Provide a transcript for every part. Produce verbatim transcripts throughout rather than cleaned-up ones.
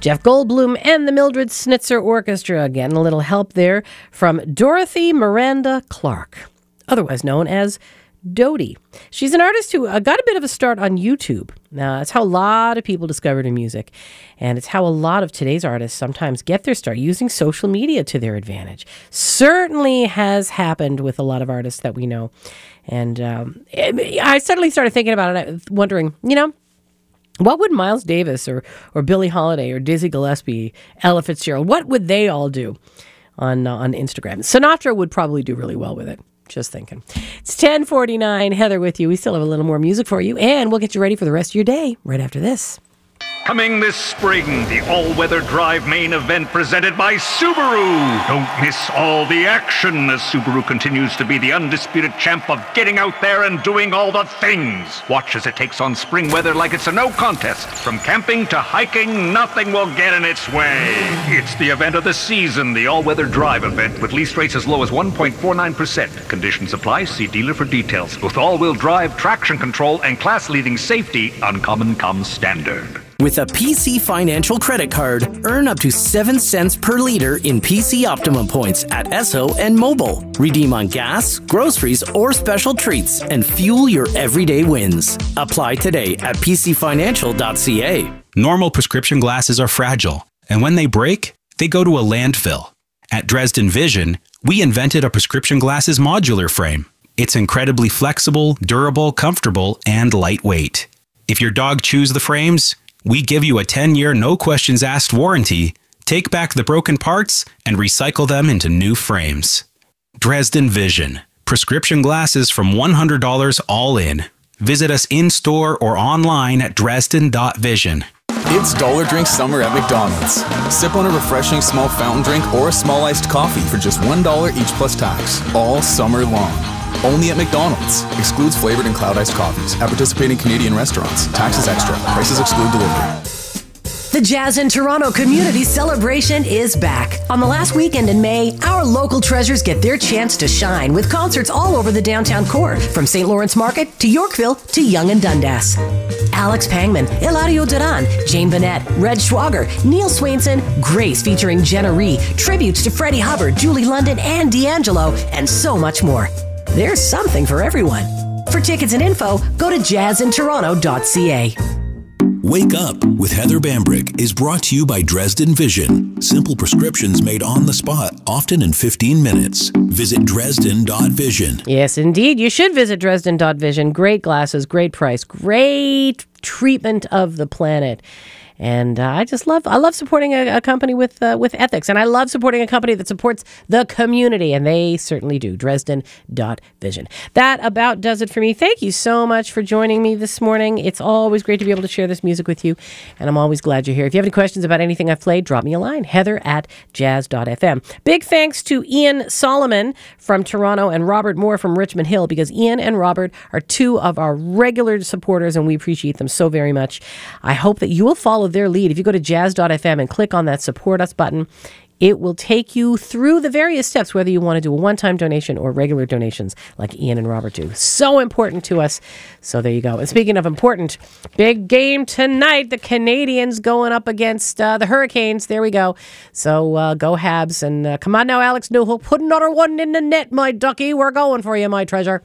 Jeff Goldblum and the Mildred Snitzer Orchestra. Getting a little help there from Dorothy Miranda Clark, otherwise known as Dodie. She's an artist who uh, got a bit of a start on YouTube. Now, that's how a lot of people discovered her music, and it's how a lot of today's artists sometimes get their start, using social media to their advantage. Certainly has happened with a lot of artists that we know. And um, I suddenly started thinking about it, wondering, you know, what would Miles Davis or, or Billie Holiday or Dizzy Gillespie, Ella Fitzgerald, what would they all do on, uh, on Instagram? Sinatra would probably do really well with it. Just thinking. It's ten forty-nine. Heather with you. We still have a little more music for you, and we'll get you ready for the rest of your day right after this. Coming this spring, the all-weather drive main event presented by Subaru. Don't miss all the action as Subaru continues to be the undisputed champ of getting out there and doing all the things. Watch as it takes on spring weather like it's a no contest. From camping to hiking, nothing will get in its way. It's the event of the season, the all-weather drive event with lease rates as low as one point four nine percent. Conditions apply. See dealer for details. With all-wheel drive, traction control, and class-leading safety, Uncommon comes standard. With a P C Financial credit card, earn up to seven cents per liter in P C Optimum points at Esso and Mobile. Redeem on gas, groceries, or special treats and fuel your everyday wins. Apply today at p c financial dot c a. Normal prescription glasses are fragile, and when they break, they go to a landfill. At Dresden Vision, we invented a prescription glasses modular frame. It's incredibly flexible, durable, comfortable, and lightweight. If your dog chews the frames, we give you a ten-year no-questions-asked warranty, take back the broken parts, and recycle them into new frames. Dresden Vision. Prescription glasses from one hundred dollars all in. Visit us in-store or online at dresden dot vision. It's Dollar Drink Summer at McDonald's. Sip on a refreshing small fountain drink or a small iced coffee for just one dollar each plus tax, all summer long. Only at McDonald's. Excludes flavored and cloud iced coffees. At participating Canadian restaurants. Taxes extra. Prices exclude delivery. The Jazz in Toronto Community Celebration is back. On the last weekend in May, our local treasures get their chance to shine with concerts all over the downtown core, from Saint Lawrence Market to Yorkville to Yonge and Dundas. Alex Pangman, Eladio Duran, Jane Bennett, Red Schwager, Neil Swainson, Grace featuring Jenna Ree, tributes to Freddie Hubbard, Julie London, and D'Angelo, and so much more. There's something for everyone. For tickets and info, go to jazz in toronto dot c a. Wake Up with Heather Bambrick is brought to you by Dresden Vision. Simple prescriptions made on the spot, often in fifteen minutes. Visit dresden dot vision. Yes, indeed. You should visit dresden dot vision. Great glasses, great price, great treatment of the planet. And uh, I just love, I love supporting a, a company with uh, with ethics. And I love supporting a company that supports the community. And they certainly do. dresden dot vision. That about does it for me. Thank you so much for joining me this morning. It's always great to be able to share this music with you. And I'm always glad you're here. If you have any questions about anything I've played, drop me a line. Heather at jazz dot f m. Big thanks to Ian Solomon from Toronto and Robert Moore from Richmond Hill, because Ian and Robert are two of our regular supporters and we appreciate them so very much. I hope that you will follow their lead. If you go to jazz dot f m and click on that support us button, it will take you through the various steps, whether you want to do a one-time donation or regular donations like Ian and Robert do. So important to us. So there you go. And speaking of important, big game tonight. The Canadians going up against uh, the Hurricanes. There we go. So uh, go Habs. And uh, come on now, Alex Newhook. Put another one in the net, my ducky. We're going for you, my treasure.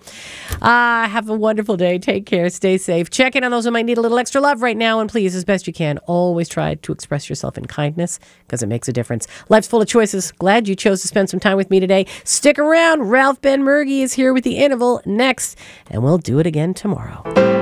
Uh, have a wonderful day. Take care. Stay safe. Check in on those who might need a little extra love right now. And please, as best you can, always try to express yourself in kindness, because it makes a difference. Life's full of choices. Glad you chose to spend some time with me today. Stick around. Ralph Ben Murgy is here with The Interval next, and we'll do it again tomorrow.